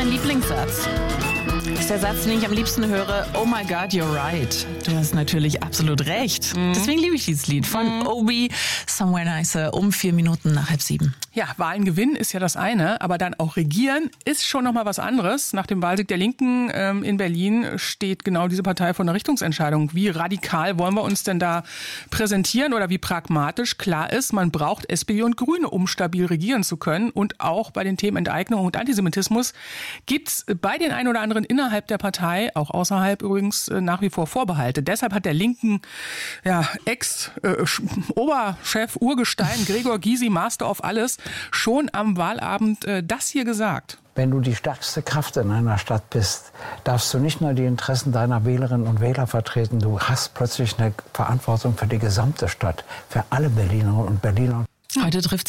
mein Lieblingssatz. Das ist der Satz, den ich am liebsten höre. Oh my God, you're right. Du hast natürlich absolut recht. Deswegen liebe ich dieses Lied von Obi, Somewhere Nicer, um 4 Minuten nach 6:30. Ja, Wahlen gewinnen ist ja das eine, aber dann auch regieren ist schon noch mal was anderes. Nach dem Wahlsieg der Linken in Berlin steht genau diese Partei vor einer Richtungsentscheidung. Wie radikal wollen wir uns denn da präsentieren oder wie pragmatisch? Klar ist, man braucht SPD und Grüne, um stabil regieren zu können. Und auch bei den Themen Enteignung und Antisemitismus gibt's bei den ein oder anderen innerhalb der Partei, auch außerhalb übrigens, nach wie vor Vorbehalte. Deshalb hat der linken Ex-Oberchef Urgestein Gregor Gysi, Master of alles, schon am Wahlabend das hier gesagt. Wenn du die stärkste Kraft in einer Stadt bist, darfst du nicht nur die Interessen deiner Wählerinnen und Wähler vertreten, du hast plötzlich eine Verantwortung für die gesamte Stadt, für alle Berlinerinnen und Berliner. Heute trifft